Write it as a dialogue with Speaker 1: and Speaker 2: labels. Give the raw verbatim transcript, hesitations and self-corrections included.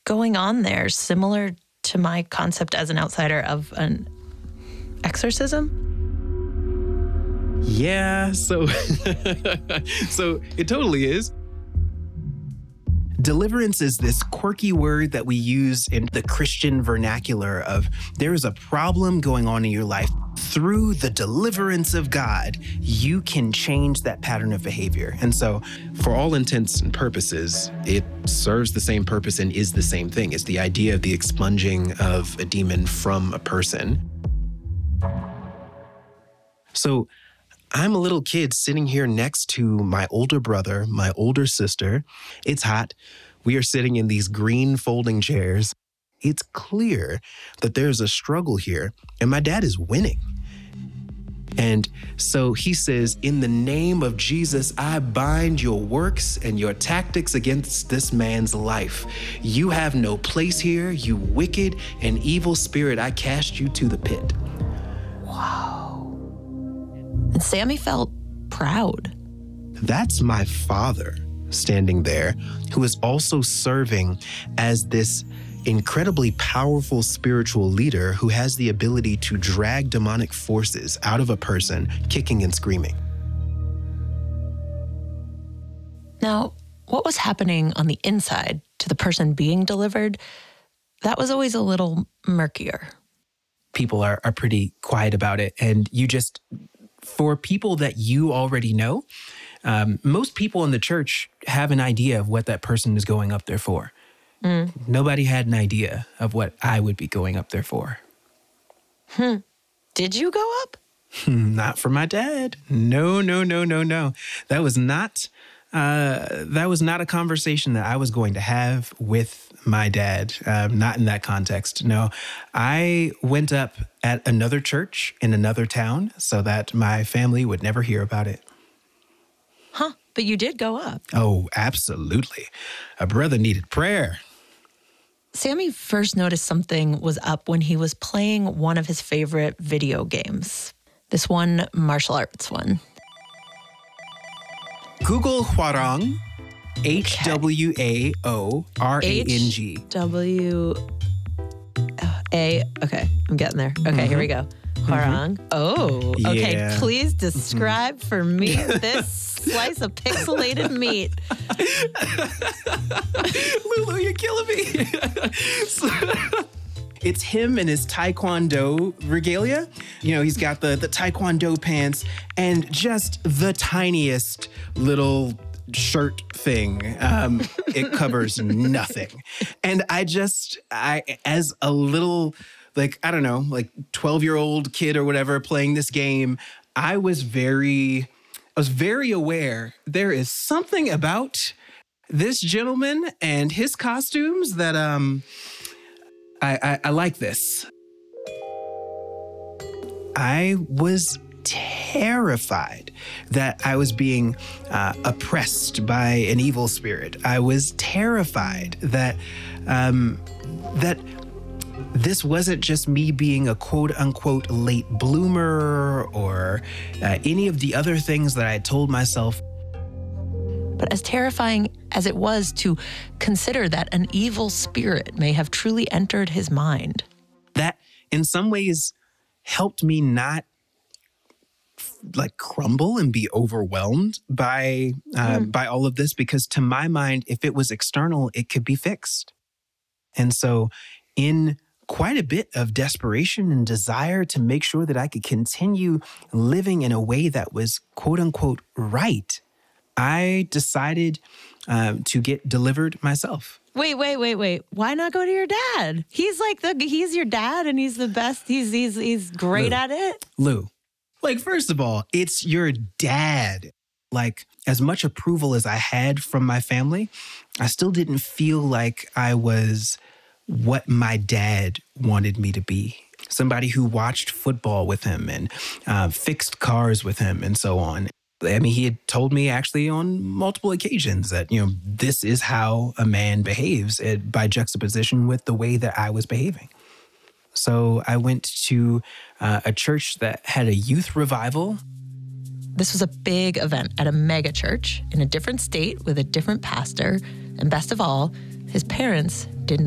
Speaker 1: going on there, similar to my concept as an outsider of an exorcism?
Speaker 2: Yeah, so so it totally is. Deliverance is this quirky word that we use in the Christian vernacular of there is a problem going on in your life. Through the deliverance of God, you can change that pattern of behavior. And so for all intents and purposes, it serves the same purpose and is the same thing. It's the idea of the expunging of a demon from a person. So I'm a little kid sitting here next to my older brother, my older sister. It's hot. We are sitting in these green folding chairs. It's clear that there's a struggle here, and my dad is winning. And so he says, in the name of Jesus, I bind your works and your tactics against this man's life. You have no place here, you wicked and evil spirit. I cast you to the pit.
Speaker 1: Wow. And Sammy felt proud.
Speaker 2: That's my father standing there, who is also serving as this incredibly powerful spiritual leader who has the ability to drag demonic forces out of a person, kicking and screaming.
Speaker 1: Now, what was happening on the inside to the person being delivered? That was always a little murkier.
Speaker 2: People are, are pretty quiet about it. And you just, for people that you already know, um, most people in the church have an idea of what that person is going up there for. Mm. Nobody had an idea of what I would be going up there for.
Speaker 1: Hmm. Did you go up?
Speaker 2: Not for my dad. No, no, no, no, no. That was not, uh, that was not a conversation that I was going to have with my dad. Um, not in that context. No, I went up at another church in another town so that my family would never hear about it.
Speaker 1: Huh. But you did go up.
Speaker 2: Oh, absolutely. A brother needed prayer.
Speaker 1: Sammy first noticed something was up when he was playing one of his favorite video games. This one martial arts one.
Speaker 2: Google Hwarang, H W A O R A N G.
Speaker 1: H W A, okay, I'm getting there. Okay, mm-hmm. Here we go. Hwarang. Mm-hmm. Oh, okay.
Speaker 2: Yeah.
Speaker 1: Please describe mm-hmm. for me this slice of pixelated meat.
Speaker 2: Lulu, you're killing me. So, it's him and his Taekwondo regalia. You know, he's got the, the Taekwondo pants and just the tiniest little shirt thing. Um, it covers nothing. And I just, I as a little, like, I don't know, like twelve-year-old kid or whatever playing this game, I was very, I was very aware there is something about this gentleman and his costumes that um, I, I, I like this. I was terrified that I was being uh, oppressed by an evil spirit. I was terrified that um, that this wasn't just me being a quote-unquote late bloomer or uh, any of the other things that I had told myself.
Speaker 1: But as terrifying as it was to consider that an evil spirit may have truly entered his mind,
Speaker 2: that in some ways helped me not like crumble and be overwhelmed by uh, mm. by all of this, because to my mind, if it was external, it could be fixed. And so in quite a bit of desperation and desire to make sure that I could continue living in a way that was quote unquote right, I decided um, to get delivered myself.
Speaker 1: Wait, wait, wait, wait. Why not go to your dad? He's like the, he's your dad and he's the best. He's, he's, he's great
Speaker 2: Lou,
Speaker 1: at it.
Speaker 2: Lou, like, first of all, it's your dad. Like, as much approval as I had from my family, I still didn't feel like I was what my dad wanted me to be. Somebody who watched football with him and uh, fixed cars with him and so on. I mean, he had told me actually on multiple occasions that, you know, this is how a man behaves it, by juxtaposition with the way that I was behaving. So I went to uh, a church that had a youth revival.
Speaker 1: This was a big event at a mega church in a different state with a different pastor. And best of all, his parents did